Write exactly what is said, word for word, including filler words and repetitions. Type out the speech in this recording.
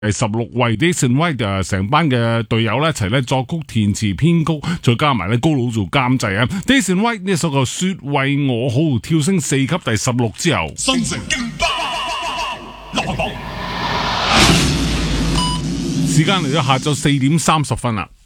第十六位 Jason White 誒成班嘅隊友咧一齊咧作曲填詞編曲，再加埋咧高佬做監製啊 Jason White 呢首歌說為我好跳升四級第十六之後， 新城勁爆流行榜。 時間嚟到下晝四點三十分啦。